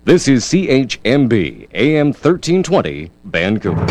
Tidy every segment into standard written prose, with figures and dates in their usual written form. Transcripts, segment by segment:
This is CHMB AM 1320 Vancouver。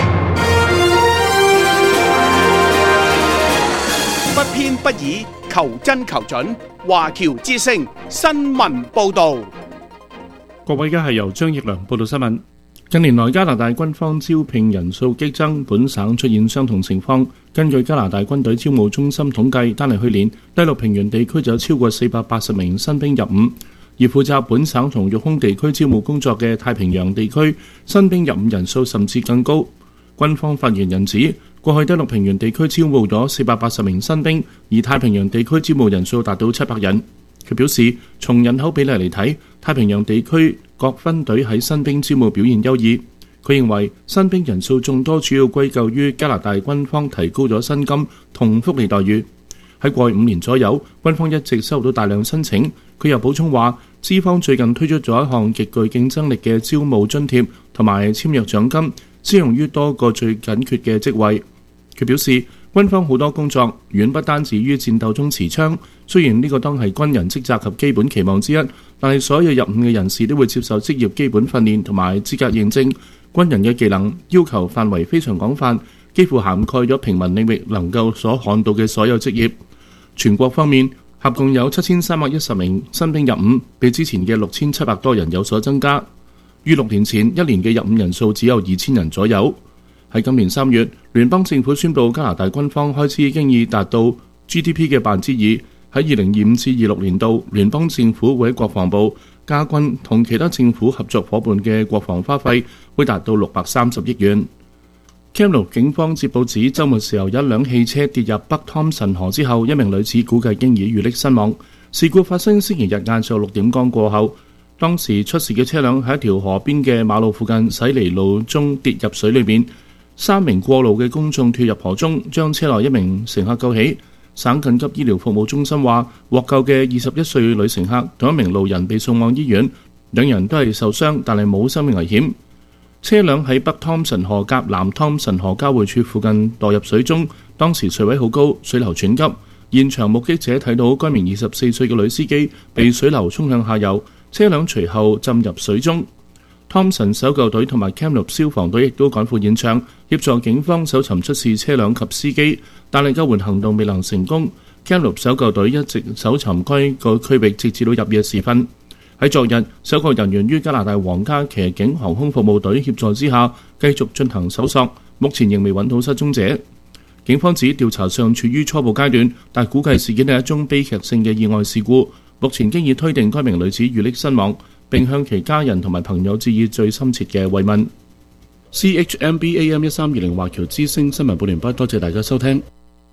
不偏不倚，求真求準。華僑之聲新聞報導。 各位，而家係由張奕良報道新聞。近年來加拿大軍方招聘人數激增，本省出現相同情況。根據加拿大軍隊招募中心統計，單係去年第六平原地區就有超過480名新兵入伍，而負責本省同育空地區招募工作嘅太平洋地區新兵入伍人數甚至更高。軍方發言人指，過去第六平原地區招募咗480名新兵，而太平洋地區招募人數達到700人。佢表示，從人口比例嚟睇，太平洋地區各分隊喺新兵招募表現優異。佢認為新兵人數眾多主要歸咎於加拿大軍方提高咗薪金同福利待遇。喺過去5年左右，軍方一直收到大量申請。佢又補充話，資方最近推出咗一項極具競爭力嘅招募津貼同埋簽約獎金，適用於多個最緊缺嘅職位。佢表示，軍方好多工作遠不單止於戰鬥中持槍，雖然呢個當係軍人職責及基本期望之一，但係所有入伍嘅人士都會接受職業基本訓練同埋資格認證。軍人嘅技能要求範圍非常廣泛，幾乎涵蓋咗平民領域能夠所看到嘅所有職業。全國方面，合共有7310名新兵入伍，比之前嘅6700多人有所增加。於6年前，一年嘅入伍人數只有2000人左右。喺今年3月，聯邦政府宣布加拿大軍方開支經已達到 GDP 嘅2%。喺2025至26年度，聯邦政府會喺國防部、加軍同其他政府合作伙伴嘅國防花費會達到630億元。Kamloops 警方接報指，週末時候有一輛汽車跌入北湯臣河之後，一名女子估計經已遇溺身亡。事故發生星期日晏晝6點剛過後，當時出事嘅車輛喺一條河邊嘅馬路附近駛離路中跌入水裏面。3名過路嘅公眾跳入河中，將車內一名乘客救起。省緊急醫療服務中心話，獲救嘅21歲女乘客同一名路人被送往醫院，兩人都係受傷，但係冇生命危險。車輛喺北湯臣河夾南湯臣河交匯處附近墮入水中，當時水位好高，水流湍急。現場目擊者睇到該名24歲嘅女司機被水流沖向下游，車輛隨後浸入水中。湯臣搜救隊同埋 Kamloops 消防隊亦都趕赴現場，協助警方搜尋出事車輛及司機，但係救援行動未能成功。Kamloops 搜救隊一直搜尋該個區域，直至到入夜時分。喺昨日，搜救人員於加拿大皇家騎警航空服務隊協助之下，繼續進行搜索，目前仍未揾到失蹤者。警方指調查尚處於初步階段，但估計事件係一宗悲劇性嘅意外事故。目前經已推定該名女子遇溺身亡，並向其家人同埋朋友致以最深切嘅慰問。CHMB AM 1320華僑之聲新聞報完畢，多謝大家收聽。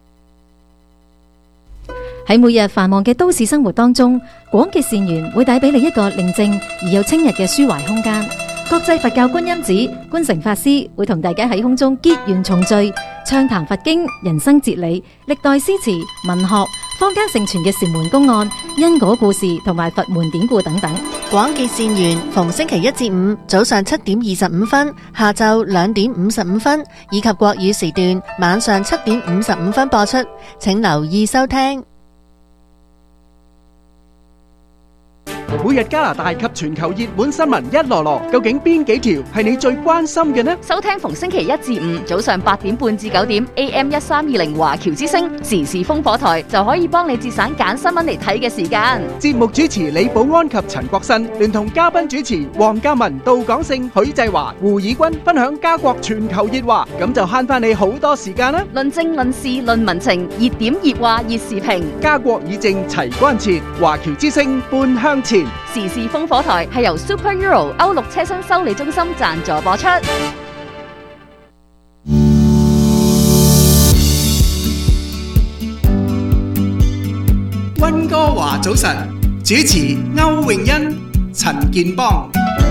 喺每日繁忙嘅都市生活當中，廣結善緣會帶俾你一個寧靜而又清逸嘅抒懷空間。國際佛教觀音寺觀誠法師會同大家喺空中結緣重聚，暢談佛經、人生哲理、歷代詩詞、文學、坊間盛傳嘅禪門公案、因果故事同埋佛門典故等等。 廣結善緣逢星期1至5早上7點25分、下晝2點55分以及國語時段晚上7點55分播出，請留意收聽。 每日加拿大及全球熱門新聞一籮籮，究竟邊幾條係你最關心嘅呢？ 收聽逢星期1至5早上8點半至9點 AM 1320華僑之聲時事烽火台，就可以幫你節省揀新聞嚟睇嘅時間。 節目主持李寶安及陳國新聯同嘉賓主持黃嘉文、杜廣勝、許濟華、胡以軍分享加國全球熱話，咁就慳翻你好多時間啦！ 論政論事論民情，熱點熱話熱時評， 加國議政齊關切，華僑之聲半向前。 時事烽火台係由 Super Euro 歐陸車身修理中心贊助播出。 溫哥華早晨，主持歐詠欣、陳健邦。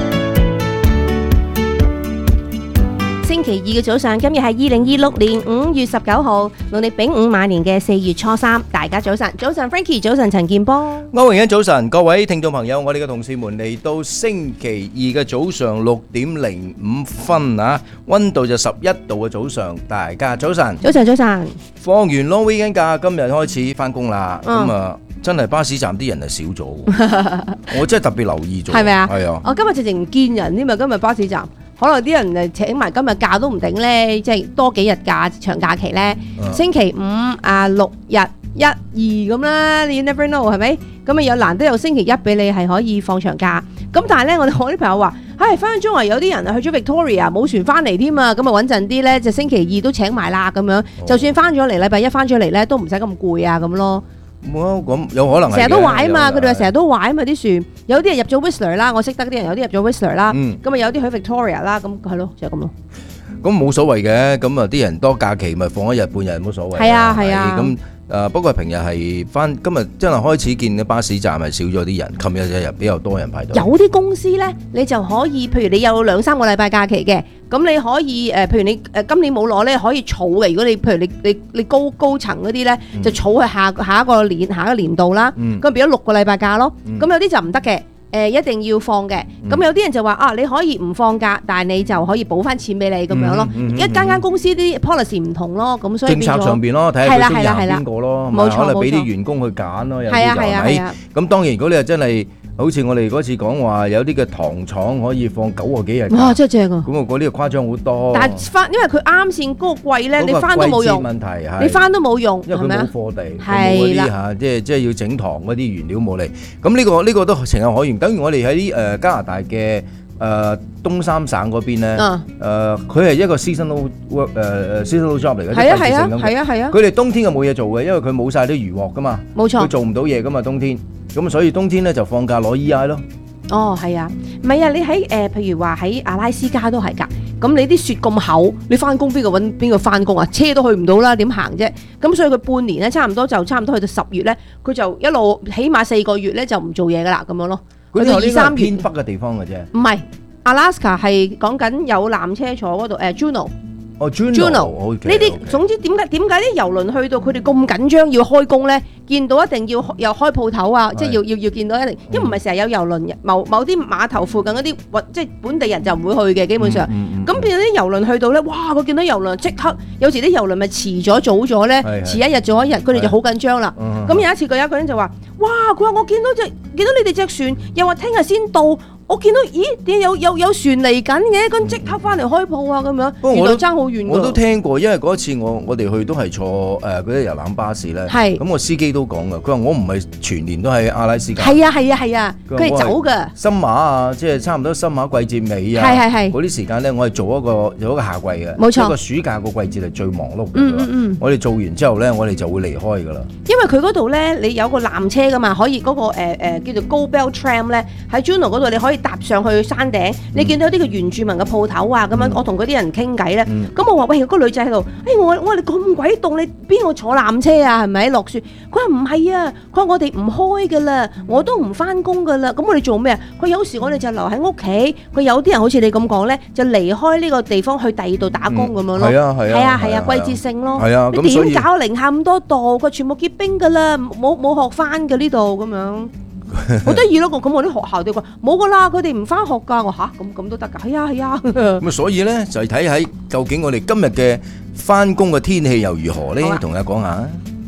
星期2嘅早上，今日係2026年5月19號，農曆丙午馬年嘅4月初3。大家早晨，早晨 Frankie， 早晨陳健波， 歐詠欣早晨，各位聽眾朋友，我哋嘅同事們嚟到星期2嘅早上6點05分啊，溫度就11度嘅早上，大家早晨， 早晨早晨。 放完 long weekend 假，今日開始翻工啦，咁真係巴士站啲人係少咗喎，我真係特別留意咗， 係咪啊？ 係啊， 我今日直情唔見人添啊！今日巴士站可能啲人誒請埋今日假都唔定咧，即係多幾日假長假期咧，星期五6日1、2咁啦，你 never know 係咪？咁啊有難得有星期一俾你係可以放長假，咁但係咧我啲朋友話，翻中環有啲人去咗 Victoria 冇船翻嚟添啊，咁啊穩陣啲咧，就星期二都請埋啦咁樣，就算翻咗嚟禮拜一翻咗嚟咧，都唔使咁攰啊咁咯。 咁有可能係成日都壞啊嘛，佢哋話成日都壞啊嘛啲船，有啲人入咗 Whistler 啦，我識得啲人有啲入咗 Whistler 啦，咁啊有啲去 Victoria 啦，咁係咯，就係咁咯。 咁冇所謂嘅，咁啊啲人多假期咪放一日半日冇所謂。 係啊係啊。 咁不過平日係翻，今日真係開始見嘅巴士站係少咗啲人，琴日比較多人排隊。 有啲公司咧，你就可以，譬如你有2-3個禮拜假期嘅，咁你可以譬如你今年冇攞咧，可以儲嘅。如果你譬如你高層嗰啲咧，就儲去下一個年度啦，咁變咗6個禮拜假咯。咁有啲就唔得嘅。一定要放嘅，咁有啲人就話你可以唔放假，但係你就可以補翻錢俾你咁樣咯。一間公司啲 policy 唔同咯，咁所以政策上邊咯，睇下佢中意邊個咯， 冇錯， 可能俾啲員工去揀咯，有啲就係咪？ 咁當然如果你係真係好似我哋嗰次講話有啲嘅糖廠可以放9個幾日， 哇真係正啊！ 咁我嗰啲就誇張好多。 但係因為佢啱線嗰個季咧，你翻都冇用。 問題係你翻都冇用， 因為佢冇貨地， 係啦嚇，即係要整糖嗰啲原料冇嚟。咁呢個都情有可原。等於我哋喺加拿大嘅東三省嗰邊咧，佢係一個 seasonal job 嚟嘅， 係啊， 佢哋冬天就冇嘢做嘅，因為佢冇晒啲漁獲噶嘛， 冇錯， 佢做唔到嘢噶嘛冬天，咁所以冬天咧就放假攞 EI 咯。 哦，係啊，唔係啊，你喺譬如話喺阿拉斯加都係㗎，咁你啲雪咁厚，你翻工邊個揾邊個翻工啊？車都去唔到啦，點行啫？咁所以佢半年咧，差唔多去到10月咧，佢就一路起碼4個月咧就唔做嘢㗎啦，咁樣咯。去到2-3月偏北嘅地方嘅啫。 唔係 Alaska 係講緊有纜車坐嗰度Juneau。Juneau 呢啲總之點解啲郵輪去到佢哋咁緊張要開工咧？見到一定要又開鋪頭啊！即係要見到一定，因為唔係成日有郵輪，某啲碼頭附近嗰啲即係本地人就唔會去嘅，基本上。咁變咗啲郵輪去到咧，哇！佢見到郵輪即刻，有時啲郵輪咪遲咗早咗咧，遲一日早一日，佢哋就好緊張啦。咁有一次佢有一個人就話：哇！佢話我見到你哋隻船，又話聽日先到。我見到，咦？點有船嚟緊嘅？咁即刻翻嚟開鋪啊！咁樣，原來爭好遠。 我都聽過，因為嗰次我哋去都係坐嗰啲遊覽巴士咧。係。咁個司機都講噶，佢話我唔係全年都喺阿拉斯加。係啊，佢係走㗎。 新馬啊，即係差唔多新馬季節尾啊。係。嗰啲時間咧，我係做一個夏季嘅。冇錯。一個暑假個季節係最忙碌嘅。我哋做完之後咧，我哋就會離開㗎啦。 因為佢嗰度咧，你有個纜車㗎嘛，可以嗰個叫做 Go Bell Tram 咧，喺 Juneau 嗰度你可以搭上去山頂，你見到啲嘅原住民嘅鋪頭啊，咁樣我同嗰啲人傾偈咧，咁我話喂，嗰個女仔喺度，我話你咁鬼凍，你邊個坐纜車啊？係咪落雪？佢話唔係啊，佢話我哋唔開噶啦，我都唔翻工噶啦，咁我哋做咩啊？佢有時我哋就留喺屋企，佢有啲人好似你咁講咧，就離開呢個地方去第二度打工咁樣咯。係啊，季節性咯。係啊，你點搞零下咁多度？佢全部結冰噶啦，冇學翻嘅呢度咁樣。好得意咯！咁我啲學校都話冇噶啦，佢哋唔翻學噶。我嚇咁都得㗎？係啊。 咁所以咧就係睇喺究竟我哋今日嘅翻工嘅天氣又如何咧？同大家講下。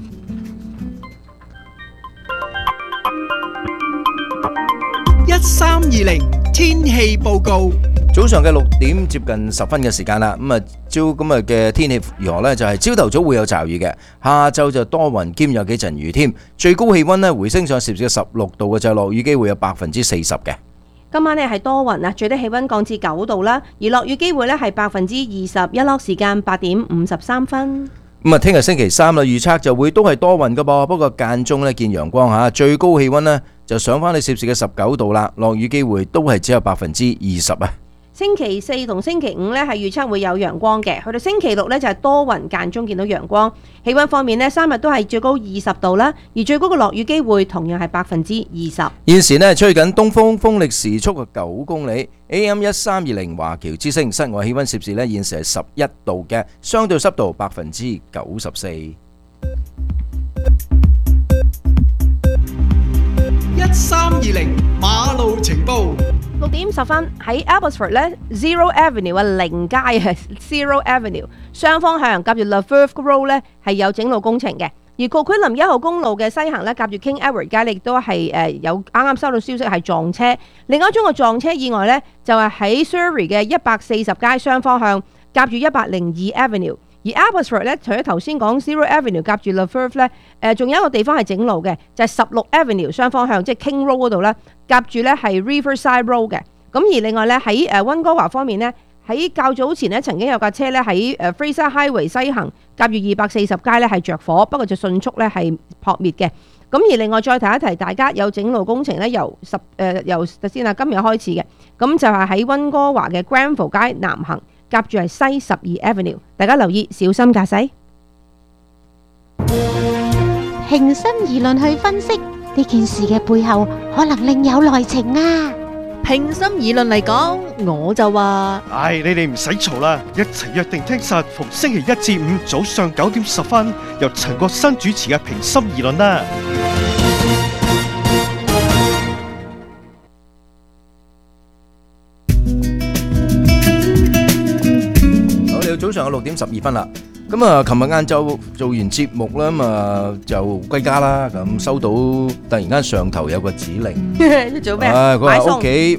1320天氣報告。 早上嘅6點接近10分嘅時間啦，咁今日嘅天氣如何呢？就係朝頭早會有驟雨嘅，下晝就多雲兼有幾陣雨添，最高氣溫呢回升上攝氏16度嘅，就係落雨機會有40%嘅。 今晚呢係多雲啊，最低氣溫降至9度啦，而落雨機會呢係20%，日落時間8點53分。 咁聽日星期三啦，預測就會都係多雲噶噃，不過間中呢見陽光吓，最高氣溫呢就上翻去攝氏嘅19度啦，落雨機會都係只有20%啊。 星期4同星期5呢係預測會有陽光嘅，去到星期6呢就係多雲間中見到陽光。氣溫方面呢，3日都係最高20度啦，而最高嘅落雨機會同樣係20%。 現時呢吹緊東風，風力時速係9公里。AM 1320華僑之聲，室外氣溫攝氏呢現時係11度嘅，相對濕度94%。 1320馬路情報。 6點10分喺 Abbotsford 咧 Zero Avenue 啊，零街啊 Zero Avenue 雙方向夾住 Lefevre Road 咧係有整路工程嘅， 而過區林1號公路嘅西行咧，夾住 King Edward 街，亦都係有啱啱收到消息係撞車。另外一宗嘅撞車意外咧，就係喺 Surrey 嘅140街雙方向夾住102 Avenue。而 Abbotsford 咧，除咗頭先講 Zero Avenue 夾住 Lefevre 咧，仲有一個地方係整路嘅，就係16 Avenue 雙方向，即係 King Road 嗰度咧，夾住咧係 Riverside Road 嘅。咁而另外咧喺溫哥華方面咧，喺較早前咧曾經有架車咧喺Fraser Highway 西行夾住240街咧係着火，不過就迅速咧係撲滅嘅。咁而另外再提一提，大家有整路工程咧，由今日開始嘅，咁就係喺溫哥華嘅 Granville 街南行。夾住係西12 Avenue， 大家留意小心駕駛。 平心而論去分析呢件事嘅背後，可能另有內情啊！ 平心而論嚟講，我就話： 唉，你哋唔使嘈啦，一齊約定聽實逢星期1至5早上9點10分，由陳國新主持嘅平心而論啦。 早上嘅6點12分啦，咁啊，琴日晏晝做完節目啦，咁啊就歸家啦，咁收到突然間上頭有個指令， 做咩啊？ 佢話屋企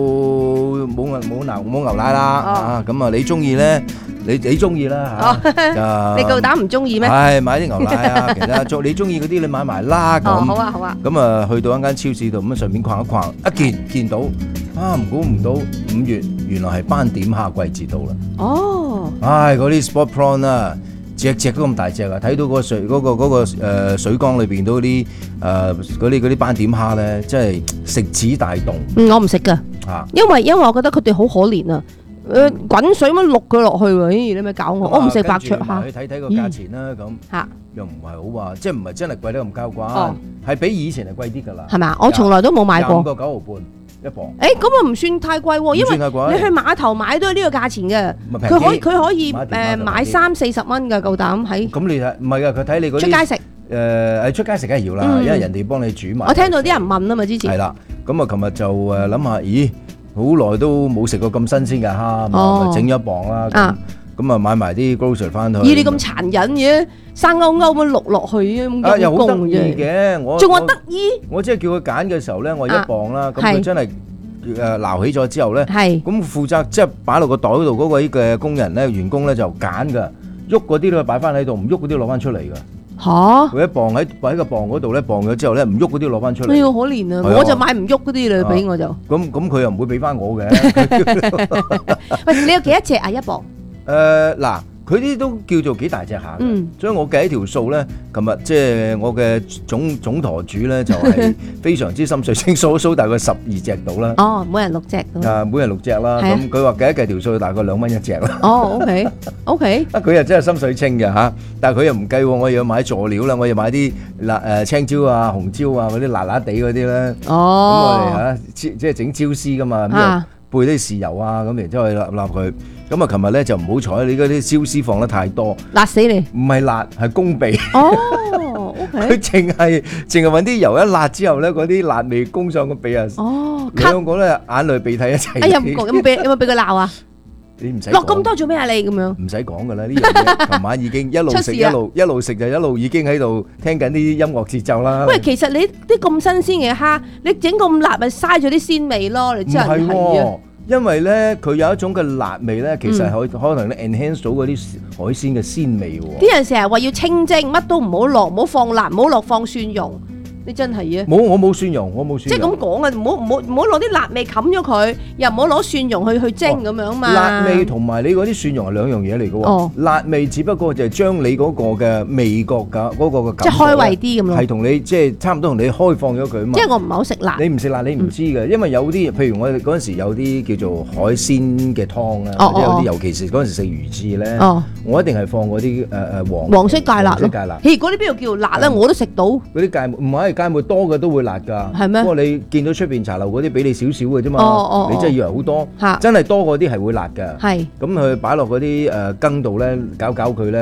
冇牛奶啦，啊，咁啊你中意咧，你中意啦嚇， 你夠膽唔中意咩？ 係買啲牛奶啊，其他你中意嗰啲你買埋啦咁。 好啊好啊。 咁啊去到一間超市度，咁啊順便逛一逛，見到啊，估唔到5月原來係斑點蝦季節到啦。 哦， 唉，嗰啲 sport prawn 啊，隻都咁大隻啊！睇到個水缸裏邊嗰啲斑點蝦咧，真係食指大動。 我唔食噶，因為我覺得佢哋好可憐啊！滾水咁淥佢落去喎，你咪搞我唔食白灼蝦。 去睇個價錢啦，咁又唔係好話，即係唔係真係貴得咁交關，係比以前係貴啲㗎啦。 係咪？我從來都冇買過。 25個9毫半。1磅， 咁啊唔算太貴喎，因為你去碼頭買都係呢個價錢嘅，佢可以買30-40蚊㗎，夠膽喺。咁你睇唔係㗎，佢睇你嗰啲出街食，出街食梗係要啦，因為人哋幫你煮埋。我聽到啲人問啊嘛，之前係啦，咁啊，琴日就諗下，咦，好耐都冇食過咁新鮮嘅蝦，咪整咗1磅啦。咁啊買埋啲 grocery 翻去。咦，你咁殘忍嘅，生勾勾咁淥落去啊， 又好得意嘅， 仲話得意。 我即係叫佢揀嘅時候咧，我1磅啦，咁佢真係撈起咗之後咧，咁負責即係擺落個袋度嗰位嘅工人咧，員工咧就揀㗎，喐嗰啲都擺翻喺度，唔喐嗰啲攞翻出嚟㗎。嚇！佢1磅喺個磅嗰度咧，磅咗之後咧，唔喐嗰啲攞翻出嚟。哎呀，可憐啊！我就買唔喐嗰啲啦，俾我就。咁佢又唔會俾翻我嘅。喂，你有幾多隻啊？1磅？嗱，佢啲都叫做幾大隻下嘅，所以我計一條數咧，琴日即係我嘅總舵主咧就係非常之心水清，數大概12隻到啦。哦，每人6隻。每人6隻啦。咁佢話計條數大概2蚊1隻啦。哦，OK。佢又真係心水清嘅嚇，但係佢又唔計喎，我又要買佐料啦，我要買啲青椒啊、紅椒啊嗰啲辣辣地嗰啲咧。哦。咁我哋嚇即係整椒絲噶嘛，咁就配啲豉油啊，咁然之後去揦佢。咁啊，琴日咧就唔好彩，你嗰啲椒絲放得太多，辣死你！唔係辣，係攻鼻。哦，OK。佢淨係揾啲油一辣之後咧，嗰啲辣味攻上個鼻啊！哦，兩個咧眼淚鼻涕一齊。哎呀，有冇俾佢鬧啊？你唔使落咁多做咩啊？你咁樣唔使講噶啦，呢樣嘢琴晚已經一路食一路食就一路已經喺度聽緊啲音樂節奏啦。喂，其實你啲咁新鮮嘅蝦，你整咁辣咪嘥咗啲鮮味咯？你真係係啊！因為咧，佢有一種嘅辣味咧，其實可能咧 enhance 到嗰啲海鮮嘅鮮味喎。啲人成日話要清蒸，乜都唔好落，唔好放辣，唔好放蒜蓉。你真係啊！我冇蒜蓉，即係咁講啊！唔好攞啲辣味冚咗佢，又唔好攞蒜蓉去蒸咁樣嘛。辣味同埋你嗰啲蒜蓉係兩樣嘢嚟嘅喎。辣味只不過就係將你嗰個嘅味覺㗎，嗰個嘅感覺即係開胃啲咁咯。係同你即係差唔多同你開放咗佢啊嘛。即係我唔係好食辣。你唔食辣，你唔知嘅，因為有啲譬如我哋嗰陣時有啲叫做海鮮嘅湯啊，或者有啲尤其是嗰陣時食魚翅咧，我一定係放嗰啲黃色芥辣咯。嗰啲邊度叫辣咧？我都食到。嗰啲芥末唔係。芥末多嘅都會辣㗎，係咩？不過你見到出邊茶樓嗰啲俾你少少嘅啫嘛，你真係以為好多，真係多嗰啲係會辣㗎。係咁佢擺落嗰啲羹度咧，搞佢咧，嗰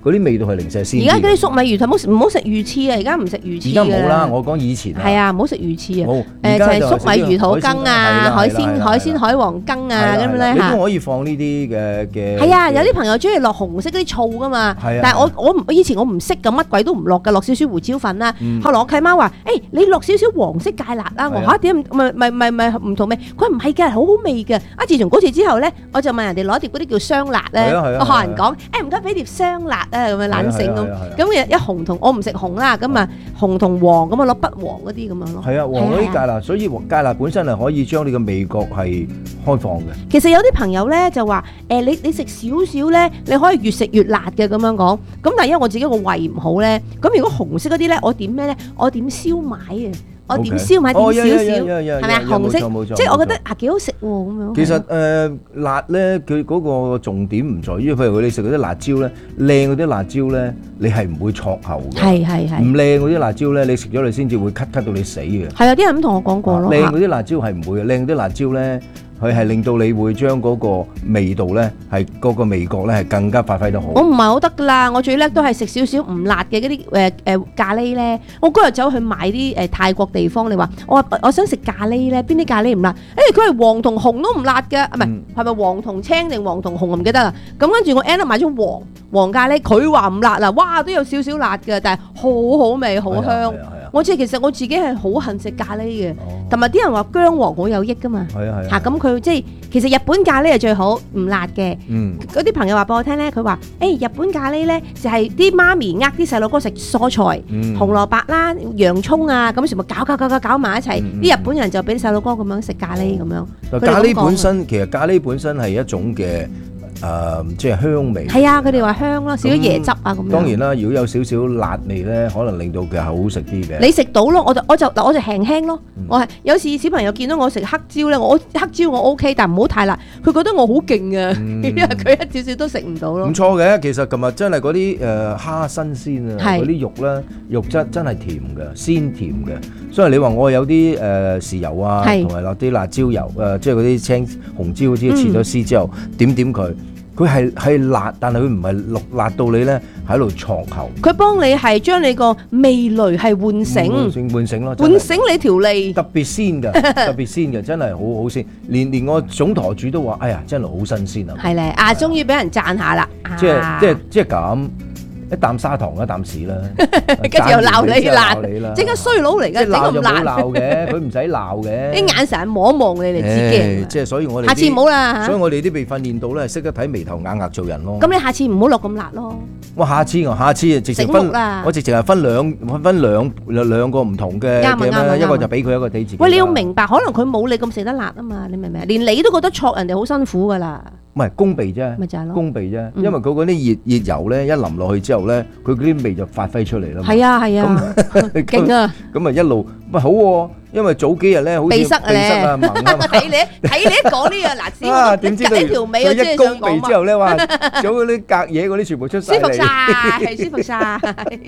嗰啲味道係零舍鮮啲。 而家嗰啲粟米魚頭唔好食魚翅啊！而家唔食魚翅㗎。 而家冇啦，我講以前係啊，唔好食魚翅啊。 冇， 就係粟米魚肚羹啊，海鮮海皇羹啊咁咧嚇。 你都可以放呢啲嘅。 係啊，有啲朋友中意落紅色嗰啲醋㗎嘛。係啊。但係我以前我唔識咁，乜鬼都唔落㗎，落少少胡椒粉啦。後來我契媽話：誒，你落少少黃色芥辣啦。我嚇點咪唔同味？佢話唔係㗎，好好味㗎。自從嗰次之後咧，我就問人哋攞碟嗰啲叫雙辣咧。我學人講：誒唔該俾碟雙辣啊，咁樣懶醒咁。咁一紅同我唔食紅啦，咁啊紅同黃咁啊攞筆黃嗰啲咁樣咯。係啊， 黃嗰啲芥辣，所以芥辣本身係可以將你嘅味覺係開放嘅。 其實有啲朋友咧就話：你食少少咧，你可以越食越辣嘅咁樣講。咁但係因為我自己個胃唔好咧，咁如果紅色嗰啲咧，我點咩咧？我點燒賣啊！我點燒賣點少少，係咪啊？紅色，即係我覺得幾好食喎咁樣。 其實辣咧，佢嗰個重點唔在於，譬如你食嗰啲辣椒咧，靚嗰啲辣椒咧，你係唔會錯喉嘅。係。唔靚嗰啲辣椒咧，你食咗你先至會咳到你死嘅。係啊，啲人咁同我講過咯。靚嗰啲辣椒係唔會嘅，靚嗰啲辣椒咧。佢係令到你會將嗰個味道咧，係嗰個味覺咧係更加發揮得好。我唔係好得噶啦，我最叻都係食少少唔辣嘅嗰啲咖喱咧。我嗰日走去買啲泰國地方，你話我想食咖喱咧，邊啲咖喱唔辣？佢係黃同紅都唔辣嘅，係咪黃同青定黃同紅我唔記得啦。咁跟住我 end up 買咗黃咖喱，佢話唔辣啦，哇都有少少辣嘅，但係好好味，好香。其實我自己係好恨食咖喱嘅，同埋啲人話薑黃好有益噶嘛。嚇咁佢即係其實日本咖喱係最好唔辣嘅。嗰啲朋友話俾我聽咧，佢話日本咖喱咧就係啲媽咪啲細路哥食蔬菜、紅蘿蔔啦、洋葱啊，咁全部搞埋一齊。啲日本人就俾啲細路哥咁樣食咖喱咁樣。 咖喱本身其實咖喱本身係一種嘅。即係香味。係啊，佢哋話香咯，少少椰汁啊咁樣。 當然啦，如果有少少辣味咧，可能令到佢係好食啲嘅。 你食到咯，我就輕輕咯。我係有時小朋友見到我食黑椒咧，黑椒我 OK，但唔好太辣。佢覺得我好勁啊，因為佢一少少都食唔到咯。 唔錯嘅，其實琴日真係嗰啲蝦新鮮啊，嗰啲肉咧肉質真係甜嘅，鮮甜嘅。所以你話我有啲豉油啊，同埋落啲辣椒油即係嗰啲青紅椒嗰啲切咗絲之後點佢。佢係辣，但係佢唔係辣到你咧喺度錯口。佢幫你係將你個味蕾係喚醒咯，喚醒你條脷。特別鮮嘅，真係好好鮮。連我總舵主都話：哎呀，真係好新鮮啊！係咧，終於俾人讚下啦！即係咁。一啖砂糖一啖屎啦，跟住又鬧你辣，即刻衰佬嚟㗎，整咁辣。鬧嘅，佢唔使鬧嘅。啲眼神望一望你嚟知驚。即係所以我哋下次唔好啦。所以我哋啲被訓練到咧，識得睇眉頭眼額做人咯。咁你下次唔好落咁辣咯。我下次啊，直情分，我直情係分兩個唔同嘅嘅，一個就俾佢，一個俾自己。喂，你要明白，可能佢冇你咁食得辣啊嘛，你明唔明啊？連你都覺得挫人哋好辛苦㗎啦。唔係攻鼻啫，咪就係咯，攻鼻啫。因為佢嗰啲熱油咧，一淋落去之後咧，佢嗰啲味就發揮出嚟啦。係啊，勁啊！咁啊一路喂好喎，因為早幾日咧好似鼻塞啊，蒙啊。睇你一講呢樣嗱，先點知呢條尾佢一攻鼻之後咧，哇！早嗰啲隔嘢嗰啲全部出晒嚟，舒服晒，係舒服晒。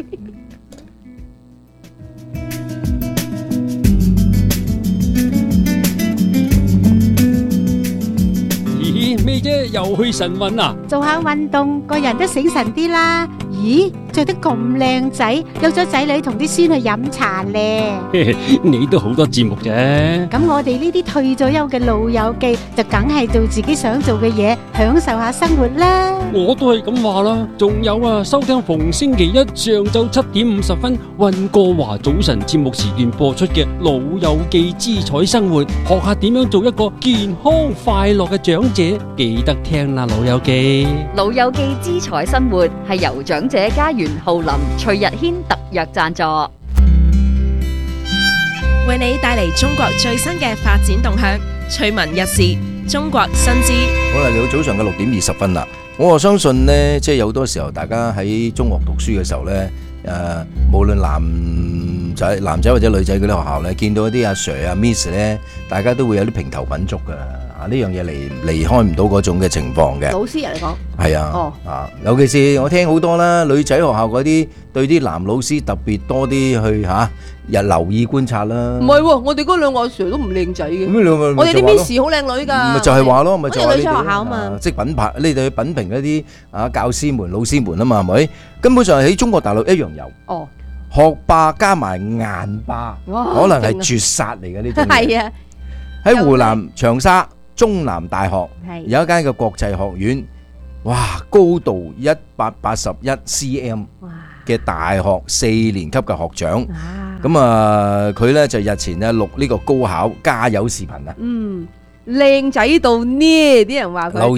咩啫？又去晨運啊？ 做下運動，個人都醒神啲啦。咦，着得咁靚仔，有咗仔女同啲孫去飲茶咧。 你都好多節目啫。 咁我哋呢啲退咗休嘅老友記，就梗係做自己想做嘅嘢，享受下生活啦。 我都係咁話啦。仲有啊，收聽逢星期一上晝7:50溫哥華早晨節目時段播出嘅《老友記之彩生活》，學下點樣做一個健康快樂嘅長者。記得聽啦，老友記。 老友記之彩生活係由長者家園浩林、徐日軒特約贊助， 為你帶嚟中國最新嘅發展動向、趣聞軼事、中國新知。 好啦，嚟到早上嘅6:20啦。我相信呢，即係有好多時候，大家喺中學讀書嘅時候呢，無論男仔或者女仔嗰啲學校呢，見到一啲阿 Sir 啊 Miss 呢，大家都會有啲評頭品足噶。 呢樣嘢離開唔到嗰種嘅情況嘅。 老師嚟講係啊，尤其是我聽好多啦，女仔學校嗰啲對啲男老師特別多啲去日留意觀察啦。 唔係喎，我哋嗰兩個阿 Sir 都唔靚仔嘅。我哋啲 Miss 好靚女㗎。 咪就係話咯，咪就係女仔學校啊嘛。 即係品牌，你哋去品評一啲教師們、老師們啊嘛，係咪？根本上喺中國大陸一樣有。 哦。 學霸加埋顏霸，可能係絕殺嚟嘅呢種。 係啊。 喺湖南長沙中南大學有一間嘅國際學院，哇，高度181 cm 嘅大學4年級嘅學長，咁佢咧就日前咧錄呢個高考加油視頻啊。 靚仔到呢，啲人話佢。